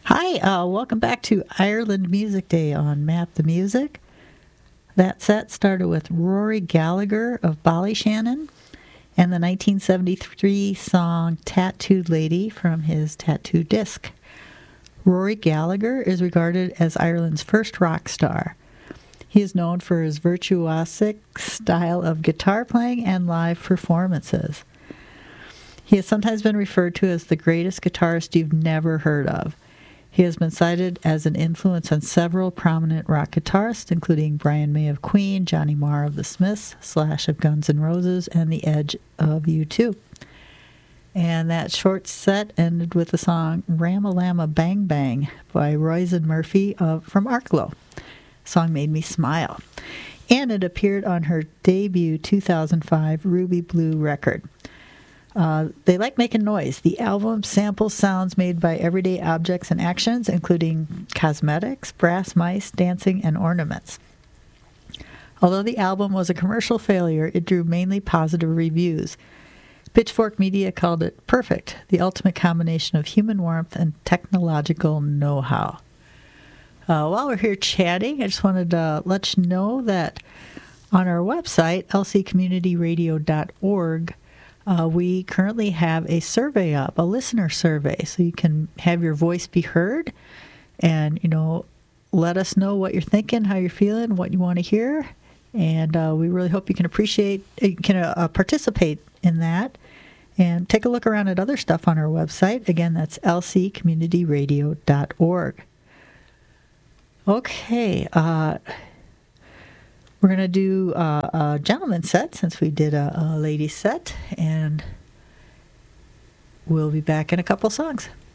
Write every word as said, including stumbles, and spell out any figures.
Hi, uh, welcome back to Ireland Music Day on Map the Music. That set started with Rory Gallagher of Ballyshannon and the nineteen seventy-three song Tattooed Lady from his Tattoo disc. Rory Gallagher is regarded as Ireland's first rock star. He is known for his virtuosic style of guitar playing and live performances. He has sometimes been referred to as the greatest guitarist you've never heard of. He has been cited as an influence on several prominent rock guitarists, including Brian May of Queen, Johnny Marr of the Smiths, Slash of Guns N' Roses, and The Edge of U two. And that short set ended with the song Ram-A-Llama Bang Bang by Roisin Murphy of, from Arklow. The song made me smile. And it appeared on her debut two thousand five Ruby Blue record. Uh, they like making noise. The album samples sounds made by everyday objects and actions, including cosmetics, brass mice, dancing, and ornaments. Although the album was a commercial failure, it drew mainly positive reviews. Pitchfork Media called it perfect, the ultimate combination of human warmth and technological know-how. Uh, while we're here chatting, I just wanted to let you know that on our website, l c community radio dot org, Uh, we currently have a survey up, a listener survey, so you can have your voice be heard and, you know, let us know what you're thinking, how you're feeling, what you want to hear. And uh, we really hope you can appreciate, you can uh, participate in that and take a look around at other stuff on our website. Again, that's l c community radio dot org. Okay, uh, we're going to do uh, a gentleman's set since we did a, a ladies set, and we'll be back in a couple songs.